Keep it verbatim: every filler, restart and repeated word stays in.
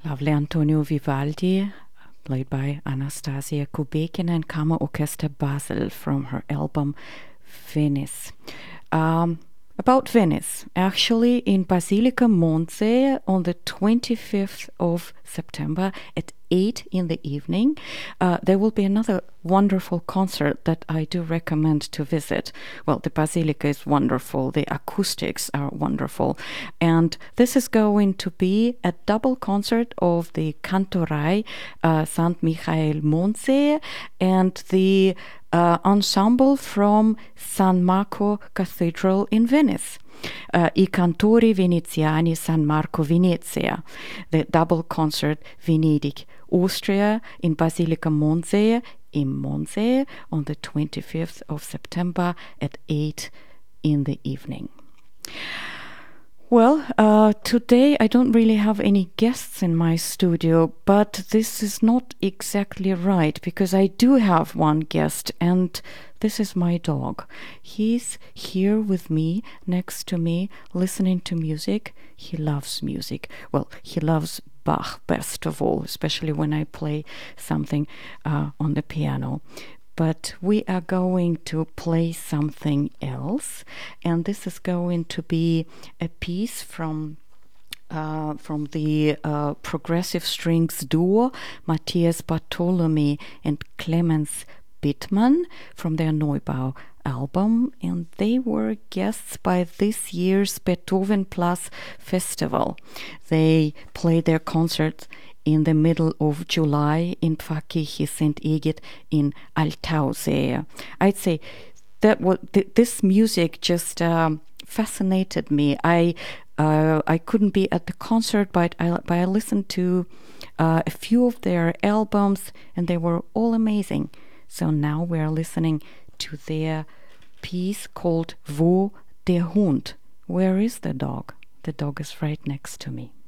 Lovely Antonio Vivaldi, played by Anastasia Kubekina and Kammer Orchester Basel from her album Venice. Um, about Venice, actually in Basilica Monze on the twenty-fifth of September at eight in the evening, uh, there will be another wonderful concert that I do recommend to visit. Well, the Basilica is wonderful, the acoustics are wonderful, and this is going to be a double concert of the Cantorai uh, Sant Michael Monze and the uh, ensemble from San Marco Cathedral in Venice. Uh, I Cantori Veneziani San Marco Venezia, the double concert Venedig, Austria in Basilica Monze in Monze on the twenty-fifth of September at eight in the evening. Well, uh, today I don't really have any guests in my studio, but this is not exactly right because I do have one guest, and this is my dog. He's here with me, next to me, listening to music. He loves music. Well, he loves Bach best of all, especially when I play something uh, on the piano. But we are going to play something else, and this is going to be a piece from uh, from the uh, progressive strings duo Matthias Bartholomy and Clemens Bittmann from their Neubau album, and they were guests by this year's Beethoven Plus Festival. They played their concert in the middle of July in Pfarrkirche Saint Egid in Altaussee. I'd say that what th- this music just um, fascinated me. I uh, I couldn't be at the concert, but I but I listened to uh, a few of their albums, and they were all amazing. So now we're listening to their piece called Wo der Hund? Where is the dog? The dog is right next to me.